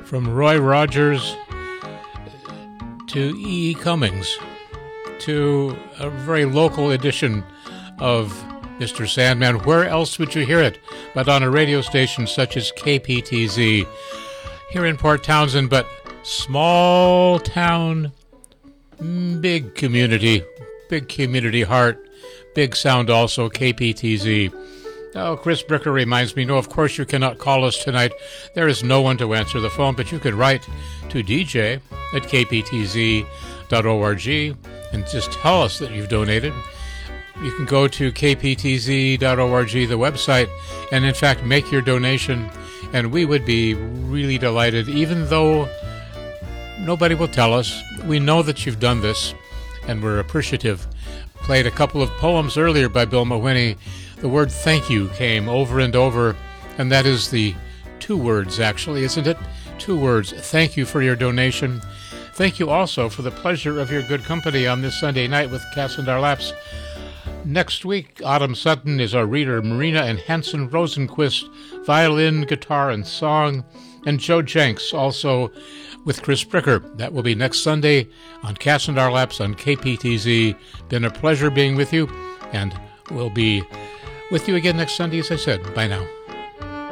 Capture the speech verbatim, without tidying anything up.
From Roy Rogers to E. E. Cummings to a very local edition of Mister Sandman. Where else would you hear it but on a radio station such as K P T Z here in Port Townsend? But small town, big community, big community heart, big sound also, K P T Z. Oh, Chris Bricker reminds me, no, of course you cannot call us tonight. There is no one to answer the phone, but you could write to D J at k p t z dot org and just tell us that you've donated. You can go to k p t z dot org, the website, and in fact make your donation, and we would be really delighted, even though nobody will tell us. We know that you've done this, and we're appreciative. Played a couple of poems earlier by Bill Mawhinney. The word thank you came over and over, and that is the two words, actually, isn't it? Two words. Thank you for your donation. Thank you also for the pleasure of your good company on this Sunday night with Cass and Our Laps. Next week, Autumn Sutton is our reader, Marina and Hanson Rosenquist, violin, guitar, and song, and Joe Jenks also with Chris Bricker. That will be next Sunday on Cass and Our Laps on K P T Z. Been a pleasure being with you, and we'll be with you again next Sunday, as I said. Bye now.